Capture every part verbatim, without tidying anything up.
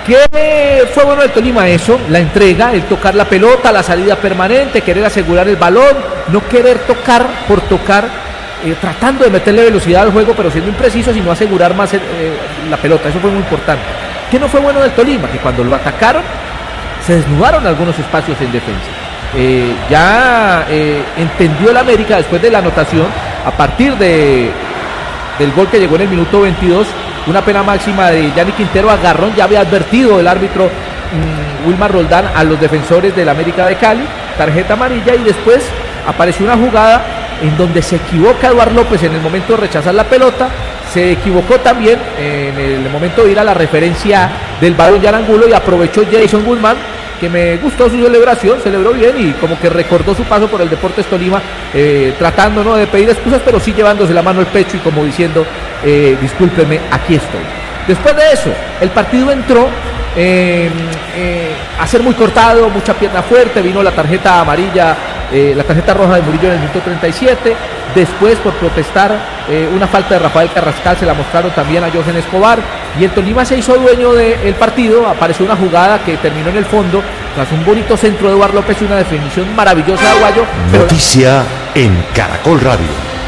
¿Qué fue bueno del Tolima? Eso, la entrega, el tocar la pelota, la salida permanente, querer asegurar el balón, no querer tocar por tocar, eh, tratando de meterle velocidad al juego, pero siendo impreciso, sino asegurar más el, eh, la pelota. Eso fue muy importante. ¿Qué no fue bueno del Tolima? Que cuando lo atacaron, se desnudaron algunos espacios en defensa. Eh, ya eh, entendió el América después de la anotación, a partir de, del gol que llegó en el minuto veintidós, una pena máxima de Yanni Quintero agarrón, ya había advertido el árbitro mmm, Wilmar Roldán a los defensores del América de Cali, tarjeta amarilla, y después apareció una jugada en donde se equivoca Eduard López en el momento de rechazar la pelota, se equivocó también en el momento de ir a la referencia del balón Yarangulo y aprovechó Jason Guzmán, que me gustó su celebración, celebró bien y como que recordó su paso por el Deportes Tolima, eh, tratando no de pedir excusas, pero sí llevándose la mano al pecho y como diciendo, eh, discúlpeme, aquí estoy. Después de eso, el partido entró eh, eh, a ser muy cortado, mucha pierna fuerte, vino la tarjeta amarilla, eh, la tarjeta roja de Murillo en el minuto treinta y siete, después por protestar eh, una falta de Rafael Carrascal se la mostraron también a Josen Escobar, y el Tolima se hizo dueño del partido. Apareció una jugada que terminó en el fondo tras un bonito centro de Eduard López y una definición maravillosa de Aguayo. Noticia pero... en Caracol Radio.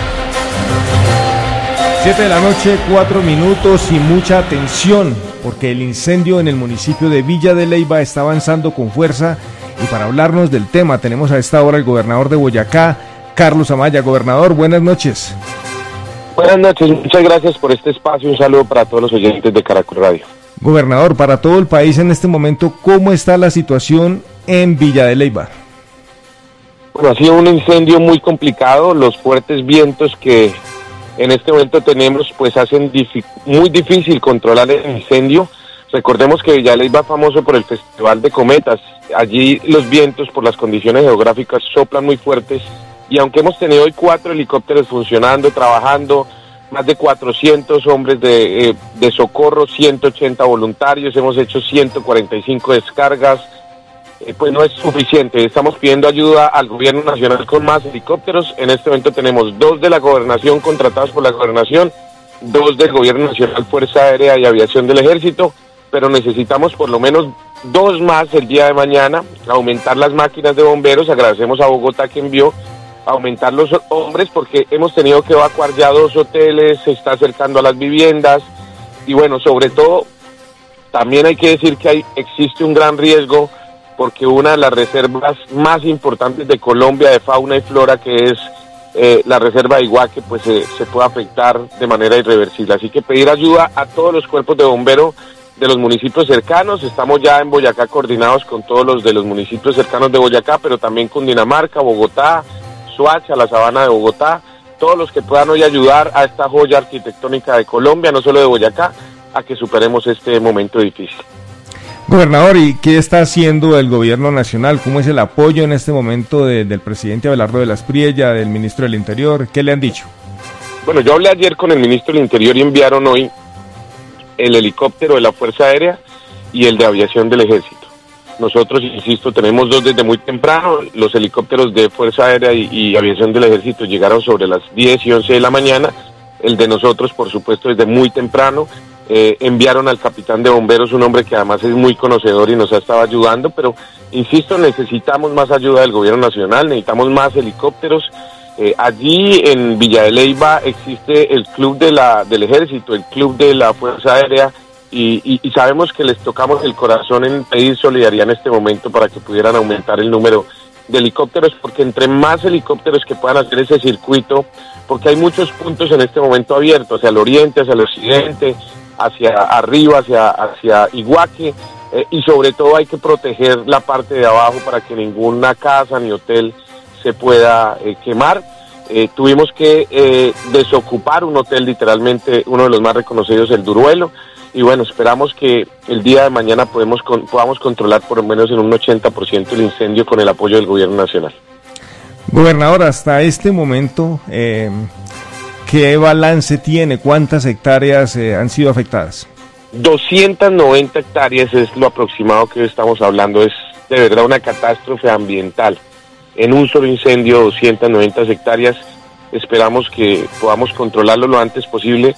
siete de la noche, cuatro minutos y mucha atención, porque el incendio en el municipio de Villa de Leyva está avanzando con fuerza, y para hablarnos del tema tenemos a esta hora el gobernador de Boyacá, Carlos Amaya. Gobernador, buenas noches. Buenas noches, muchas gracias por este espacio, un saludo para todos los oyentes de Caracol Radio. Gobernador, para todo el país en este momento, ¿cómo está la situación en Villa de Leyva? Bueno, ha sido un incendio muy complicado, los fuertes vientos que en este momento tenemos pues hacen difi- muy difícil controlar el incendio. Recordemos que Villa de Leyva es famoso por el Festival de Cometas, allí los vientos por las condiciones geográficas soplan muy fuertes, y aunque hemos tenido hoy cuatro helicópteros funcionando, trabajando, más de cuatrocientos hombres de, eh, de socorro, ciento ochenta voluntarios, hemos hecho ciento cuarenta y cinco descargas, eh, pues no es suficiente. Estamos pidiendo ayuda al gobierno nacional con más helicópteros. En este momento tenemos dos de la gobernación contratados por la gobernación, dos del gobierno nacional, Fuerza Aérea y Aviación del Ejército, pero necesitamos por lo menos dos más el día de mañana, aumentar las máquinas de bomberos. Agradecemos a Bogotá que envió, aumentar los hombres, porque hemos tenido que evacuar ya dos hoteles, se está acercando a las viviendas, y bueno, sobre todo, también hay que decir que hay, existe un gran riesgo, porque una de las reservas más importantes de Colombia de fauna y flora, que es eh, la reserva de Iguaque, pues eh, se puede afectar de manera irreversible. Así que pedir ayuda a todos los cuerpos de bomberos de los municipios cercanos. Estamos ya en Boyacá coordinados con todos los de los municipios cercanos de Boyacá, pero también con Dinamarca, Bogotá, Soacha, la Sabana de Bogotá, todos los que puedan hoy ayudar a esta joya arquitectónica de Colombia, no solo de Boyacá, a que superemos este momento difícil. Gobernador, ¿y qué está haciendo el gobierno nacional? ¿Cómo es el apoyo en este momento de, del presidente Abelardo de la Espriella, del ministro del Interior? ¿Qué le han dicho? Bueno, yo hablé ayer con el ministro del Interior y enviaron hoy el helicóptero de la Fuerza Aérea y el de Aviación del Ejército. Nosotros, insisto, tenemos dos desde muy temprano. Los helicópteros de Fuerza Aérea y, y Aviación del Ejército llegaron sobre las diez y once de la mañana. El de nosotros, por supuesto, desde muy temprano. Eh, enviaron al capitán de bomberos, un hombre que además es muy conocedor y nos ha estado ayudando, pero, insisto, necesitamos más ayuda del gobierno nacional, necesitamos más helicópteros. Eh, allí en Villa de Leyva existe el club de la, del Ejército, el club de la Fuerza Aérea, Y, y, y sabemos que les tocamos el corazón en pedir solidaridad en este momento para que pudieran aumentar el número de helicópteros, porque entre más helicópteros que puedan hacer ese circuito, porque hay muchos puntos en este momento abiertos, hacia el oriente, hacia el occidente, hacia arriba, hacia, hacia Iguaque, eh, y sobre todo hay que proteger la parte de abajo para que ninguna casa ni hotel se pueda eh, quemar. Eh, tuvimos que eh, desocupar un hotel, literalmente uno de los más reconocidos, el Duruelo. Y bueno, esperamos que el día de mañana podemos con, podamos controlar por lo menos en un ochenta por ciento el incendio con el apoyo del gobierno nacional. Gobernador, hasta este momento, eh, ¿qué balance tiene? ¿Cuántas hectáreas eh, han sido afectadas? doscientas noventa hectáreas es lo aproximado que estamos hablando. Es de verdad una catástrofe ambiental. En un solo incendio, doscientas noventa hectáreas. Esperamos que podamos controlarlo lo antes posible,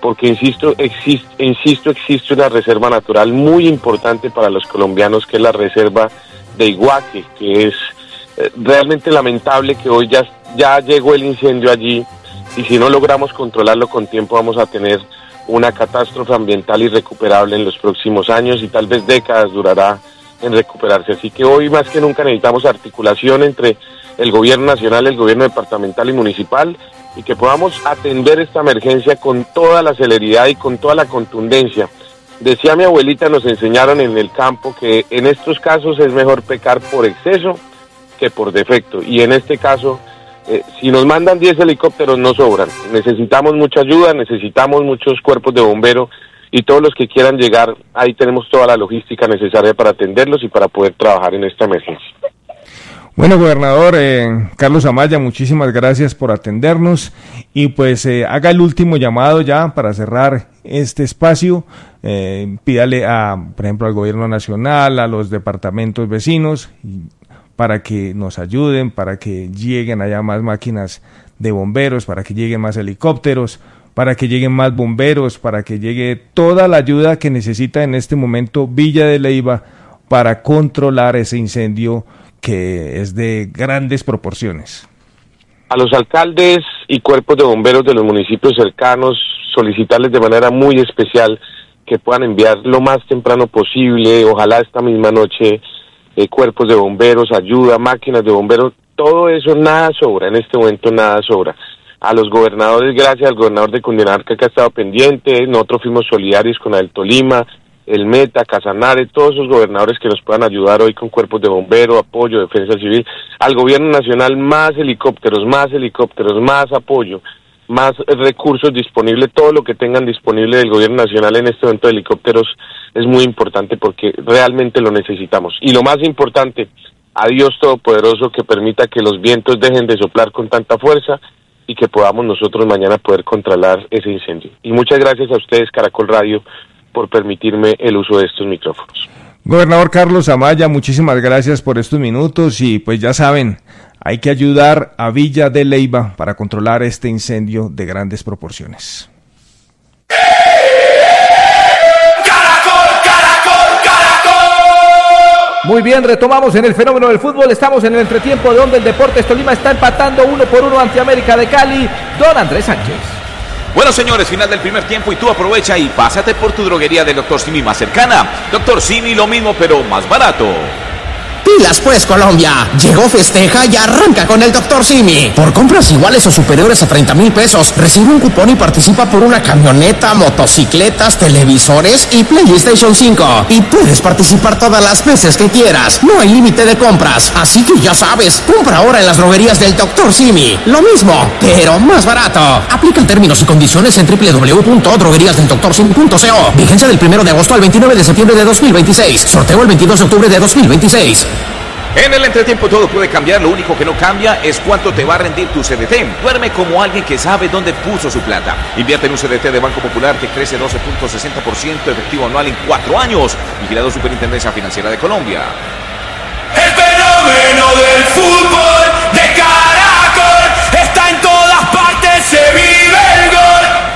porque insisto, existe, insisto, existe una reserva natural muy importante para los colombianos, que es la reserva de Iguaque, que es eh, realmente lamentable que hoy ya, ya llegó el incendio allí, y si no logramos controlarlo con tiempo vamos a tener una catástrofe ambiental irrecuperable en los próximos años, y tal vez décadas durará en recuperarse. Así que hoy más que nunca necesitamos articulación entre el gobierno nacional, el gobierno departamental y municipal, y que podamos atender esta emergencia con toda la celeridad y con toda la contundencia. Decía mi abuelita, nos enseñaron en el campo que en estos casos es mejor pecar por exceso que por defecto, y en este caso, eh, si nos mandan diez helicópteros no sobran, necesitamos mucha ayuda, necesitamos muchos cuerpos de bomberos, y todos los que quieran llegar, ahí tenemos toda la logística necesaria para atenderlos y para poder trabajar en esta emergencia. Bueno, gobernador eh, Carlos Amaya, muchísimas gracias por atendernos, y pues eh, haga el último llamado ya para cerrar este espacio. Eh, pídale a, por ejemplo, al gobierno nacional, a los departamentos vecinos, para que nos ayuden, para que lleguen allá más máquinas de bomberos, para que lleguen más helicópteros, para que lleguen más bomberos, para que llegue toda la ayuda que necesita en este momento Villa de Leyva para controlar ese incendio que es de grandes proporciones. A los alcaldes y cuerpos de bomberos de los municipios cercanos, solicitarles de manera muy especial que puedan enviar lo más temprano posible, ojalá esta misma noche, eh, cuerpos de bomberos, ayuda, máquinas de bomberos, todo eso, nada sobra, en este momento nada sobra. A los gobernadores, gracias al gobernador de Cundinamarca que ha estado pendiente, nosotros fuimos solidarios con el Tolima, el Meta, Casanare, todos esos gobernadores que nos puedan ayudar hoy con cuerpos de bombero, apoyo, defensa civil, al gobierno nacional más helicópteros, más helicópteros, más apoyo, más recursos disponibles, todo lo que tengan disponible del gobierno nacional en este momento de helicópteros es muy importante porque realmente lo necesitamos. Y lo más importante, a Dios Todopoderoso que permita que los vientos dejen de soplar con tanta fuerza y que podamos nosotros mañana poder controlar ese incendio. Y muchas gracias a ustedes, Caracol Radio, por permitirme el uso de estos micrófonos. Gobernador Carlos Amaya, muchísimas gracias por estos minutos, y pues ya saben, hay que ayudar a Villa de Leyva para controlar este incendio de grandes proporciones. Muy bien, retomamos en el fenómeno del fútbol, estamos en el entretiempo de donde el Deportes Tolima está empatando uno por uno ante América de Cali. Don Andrés Sánchez. Bueno, señores, final del primer tiempo y tú aprovecha y pásate por tu droguería del doctor Simi más cercana. doctor Simi, lo mismo pero más barato. Pilas pues, Colombia. Llegó, festeja y arranca con el doctor Simi. Por compras iguales o superiores a treinta mil pesos, recibe un cupón y participa por una camioneta, motocicletas, televisores y PlayStation cinco. Y puedes participar todas las veces que quieras. No hay límite de compras. Así que ya sabes, compra ahora en las droguerías del doctor Simi. Lo mismo, pero más barato. Aplican términos y condiciones en doble u doble u doble u punto droguerías del doctor simi punto co. Vigencia del primero de agosto al veintinueve de septiembre de dos mil veintiséis. Sorteo el veintidós de octubre de dos mil veintiséis. En el entretiempo todo puede cambiar, lo único que no cambia es cuánto te va a rendir tu C D T. Duerme como alguien que sabe dónde puso su plata. Invierte en un C D T de Banco Popular que crece doce punto sesenta por ciento efectivo anual en cuatro años. Vigilado Superintendencia Financiera de Colombia. El fenómeno del fútbol de Caracol está en todas partes, se vive el gol.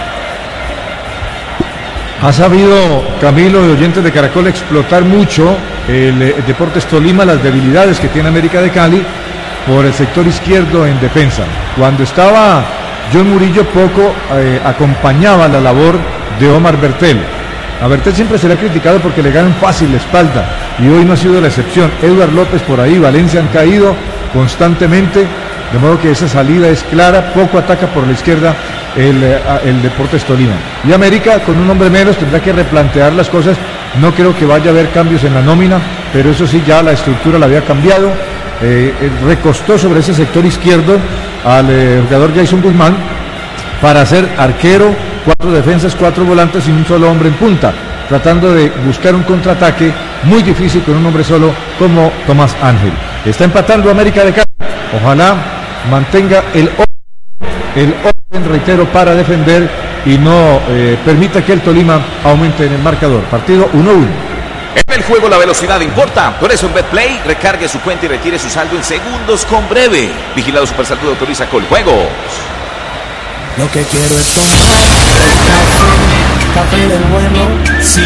Ha sabido Camilo de oyentes de Caracol explotar mucho el, el Deportes Tolima, las debilidades que tiene América de Cali por el sector izquierdo en defensa. Cuando estaba John Murillo poco eh, acompañaba la labor de Omar Bertel. A Bertel siempre se le ha criticado porque le ganan fácil la espalda y hoy no ha sido la excepción. Eduard López por ahí, Valencia han caído constantemente, de modo que esa salida es clara, poco ataca por la izquierda el, el Deportes Tolima. Y América, con un hombre menos, tendrá que replantear las cosas. No creo que vaya a haber cambios en la nómina, pero eso sí, ya la estructura la había cambiado. Eh, recostó sobre ese sector izquierdo al eh, jugador Jason Guzmán para ser arquero, cuatro defensas, cuatro volantes y un solo hombre en punta, tratando de buscar un contraataque muy difícil con un hombre solo como Tomás Ángel. Está empatando América de Cali. Ojalá mantenga el el orden, reitero, para defender y no eh, permita que el Tolima aumente en el marcador. Partido uno uno. En el juego la velocidad importa, por eso en BetPlay recargue su cuenta y retire su saldo en segundos con Breve. Vigilado Supersaldo autoriza Coljuegos. Lo que quiero es tomar el café, café del bueno, sí